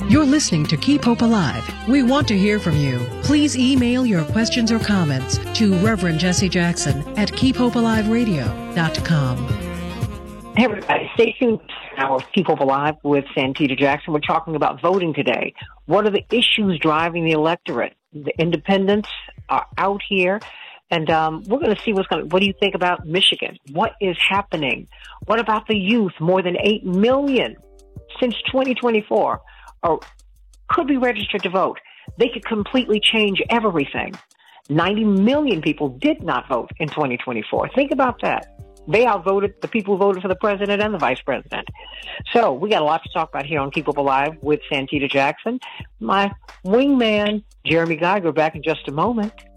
You're listening to Keep Hope Alive. We want to hear from you. Please email your questions or comments to Reverend Jesse Jackson at keephopealiveradio.com. Hey, everybody. Stay tuned now with Keep Hope Alive with Santita Jackson. We're talking about voting today. What are the issues driving the electorate? The independents are out here. And we're going to see what do you think about Michigan? What is happening? What about the youth? More than 8 million since 2024 could be registered to vote. They could completely change everything. 90 million people did not vote in 2024. Think about that. They outvoted the people who voted for the president and the vice president. So we got a lot to talk about here on Keep Up Alive with Santita Jackson. My wingman, Jeremy Geiger, back in just a moment.